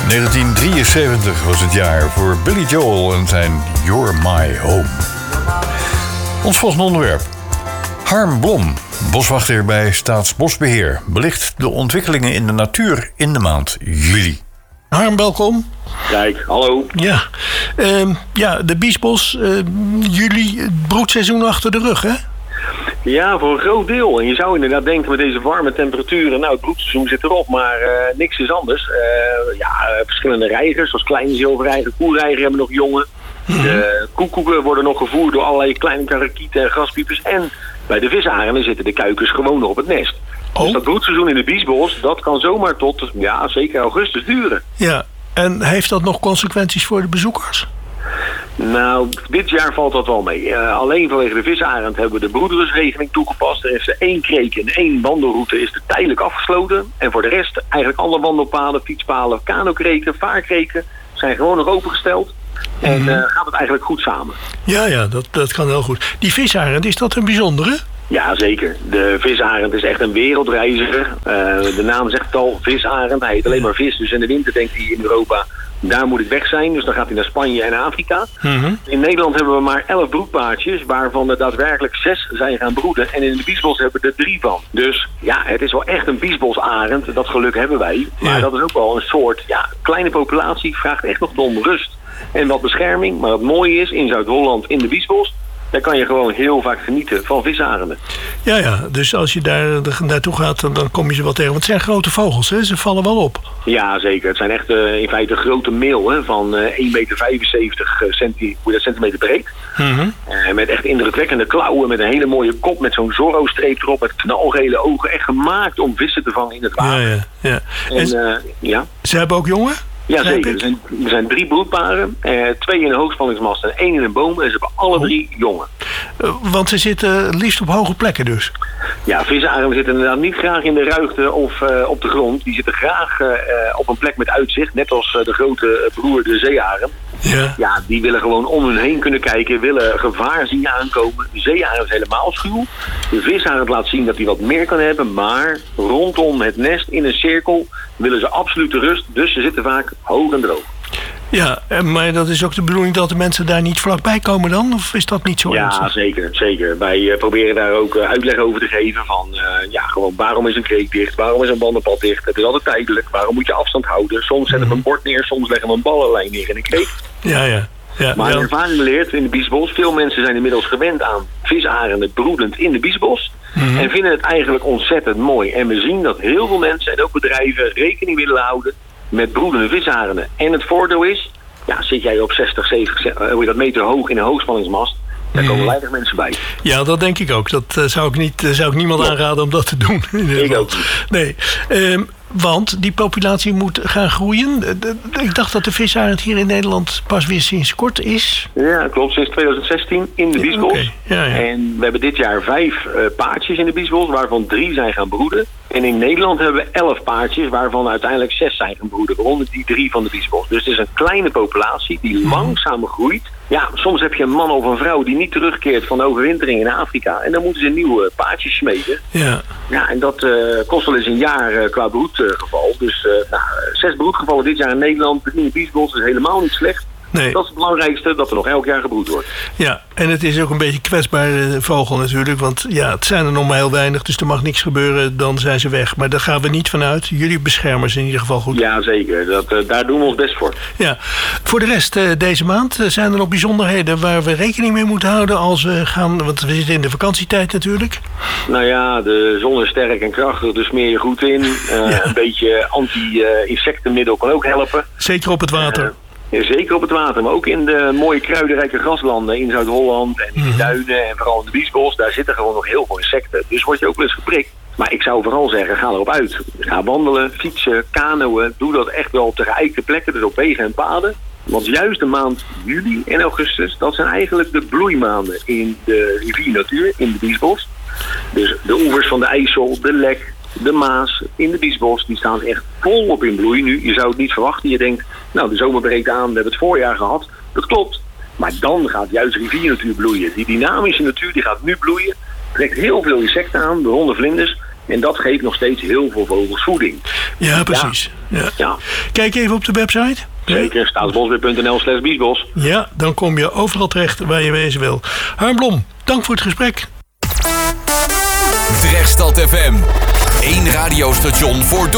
1973 was het jaar voor Billy Joel en zijn You're My Home. Ons volgende onderwerp. Harm Blom, boswachter bij Staatsbosbeheer, belicht de ontwikkelingen in de natuur in de maand juli. Harm, welkom. Kijk, hallo. Ja, de Biesbos, juli, het broedseizoen achter de rug, hè? Ja, voor een groot deel. En je zou inderdaad denken met deze warme temperaturen, nou het broedseizoen zit erop, maar niks is anders. Verschillende reigers, zoals kleine zilverreiger, koelreiger hebben nog jongen. De koekoeken worden nog gevoerd door allerlei kleine karakieten en graspiepers. En bij de visarenden zitten de kuikens gewoon nog op het nest. Oh. Dus dat broedseizoen in de Biesbos, dat kan zomaar tot, zeker augustus duren. Ja, en heeft dat nog consequenties voor de bezoekers? Nou, dit jaar valt dat wel mee. Alleen vanwege de visarend hebben we de broedersregeling toegepast. Er is 1 kreek en 1 wandelroute is er tijdelijk afgesloten. En voor de rest eigenlijk alle wandelpaden, fietspalen, kanokreken, vaarkreken zijn gewoon nog opengesteld. En gaat het eigenlijk goed samen. Ja, dat kan heel goed. Die visarend, is dat een bijzondere? Ja, zeker. De visarend is echt een wereldreiziger. De naam zegt het al, visarend. Hij heet alleen maar vis, dus in de winter denkt hij in Europa, daar moet ik weg zijn. Dus dan gaat hij naar Spanje en Afrika. In Nederland hebben we maar 11 broedpaardjes, waarvan er daadwerkelijk 6 zijn gaan broeden. En in de Biesbos hebben we er 3 van. Dus ja, het is wel echt een Biesbosarend. Dat geluk hebben wij. Maar dat is ook wel een soort, kleine populatie, vraagt echt nog om rust en wat bescherming. Maar het mooie is, in Zuid-Holland, in de Biesbos, daar kan je gewoon heel vaak genieten van visarenden. Ja, dus als je daar naartoe gaat, dan kom je ze wel tegen. Want het zijn grote vogels, hè? Ze vallen wel op. Ja, zeker. Het zijn echt in feite grote meel, hè, van 1,75 centimeter breed. Met echt indrukwekkende klauwen, met een hele mooie kop, met zo'n Zorro-streep erop, met knalgele ogen. Echt gemaakt om vissen te vangen in het water. Ja. En ze hebben ook jongen? Ja, zeker. Er zijn 3 broedparen, 2 in een hoogspanningsmast en 1 in een boom. En ze hebben alle 3 jongen. Want ze zitten liefst op hoge plekken dus? Ja, visarenden zitten inderdaad niet graag in de ruigte of op de grond. Die zitten graag op een plek met uitzicht, net als de grote broer de zeearend. Ja, die willen gewoon om hun heen kunnen kijken, willen gevaar zien aankomen. De zeearend is helemaal schuw. De visarend laat zien dat hij wat meer kan hebben, maar rondom het nest in een cirkel willen ze absolute rust. Dus ze zitten vaak hoog en droog. Ja, maar dat is ook de bedoeling dat de mensen daar niet vlakbij komen dan? Of is dat niet zo? Ja, zeker. Wij proberen daar ook uitleg over te geven van, gewoon waarom is een kreek dicht? Waarom is een bandenpad dicht? Het is altijd tijdelijk. Waarom moet je afstand houden? Soms zetten we een bord neer, soms leggen we een ballenlijn neer in een kreek. Ja, maar de ervaring leert in de Biesbos, veel mensen zijn inmiddels gewend aan visarenden broedend in de Biesbos. En vinden het eigenlijk ontzettend mooi. En we zien dat heel veel mensen en ook bedrijven rekening willen houden met broedende visarenden. En het voordeel is, zit jij op 60, 70 meter hoog in een hoogspanningsmast, daar komen weinig mensen bij. Ja, dat denk ik ook. Dat zou ik niemand aanraden om dat te doen. Ik ook niet. Nee. Want die populatie moet gaan groeien. Ik dacht dat de visarend hier in Nederland pas weer sinds kort is. Ja, klopt. Sinds 2016 in de Biesbos. Okay. Ja. En we hebben dit jaar 5 paardjes in de Biesbos, waarvan 3 zijn gaan broeden. En in Nederland hebben we 11 paardjes, waarvan uiteindelijk 6 zijn gaan broeden. Waaronder die 3 van de Biesbos. Dus het is een kleine populatie die langzaam groeit. Ja, soms heb je een man of een vrouw die niet terugkeert van de overwintering in Afrika. En dan moeten ze nieuwe paardjes smeden. Ja, en dat kost wel eens een jaar qua broedgeval. Dus 6 broedgevallen dit jaar in Nederland. In de Biesbos is helemaal niet slecht. Nee. Dat is het belangrijkste, dat er nog elk jaar gebroed wordt. Ja, en het is ook een beetje kwetsbare vogel natuurlijk. Want het zijn er nog maar heel weinig, dus er mag niks gebeuren, dan zijn ze weg. Maar daar gaan we niet vanuit. Jullie beschermen ze in ieder geval goed. Ja, zeker. Daar doen we ons best voor. Ja. Voor de rest, deze maand zijn er nog bijzonderheden waar we rekening mee moeten houden als we gaan, want we zitten in de vakantietijd natuurlijk. Nou ja, de zon is sterk en krachtig, dus smeer je goed in. Een beetje anti-insectenmiddel kan ook helpen. Zeker op het water. Zeker op het water, maar ook in de mooie kruidenrijke graslanden in Zuid-Holland en in de duinen en vooral in de Biesbos. Daar zitten gewoon nog heel veel insecten. Dus word je ook wel eens geprikt. Maar ik zou vooral zeggen, ga erop uit. Ga wandelen, fietsen, kanoën. Doe dat echt wel op de geëikte plekken, dus op wegen en paden. Want juist de maand juli en augustus, dat zijn eigenlijk de bloeimaanden in de riviernatuur, in de Biesbos. Dus de oevers van de IJssel, de Lek, de Maas in de Biesbos, die staan echt volop in bloei nu. Je zou het niet verwachten. Je denkt, de zomer breekt aan, we hebben het voorjaar gehad. Dat klopt. Maar dan gaat juist riviernatuur bloeien. Die dynamische natuur die gaat nu bloeien. Trekt heel veel insecten aan, de ronde vlinders. En dat geeft nog steeds heel veel vogels voeding. Ja, precies. Ja. Kijk even op de website. Zeker, staatsbosbeheer.nl/biesbos. Ja, dan kom je overal terecht waar je wezen wil. Harm Blom, dank voor het gesprek. Drechtstad FM. 1 radiostation voor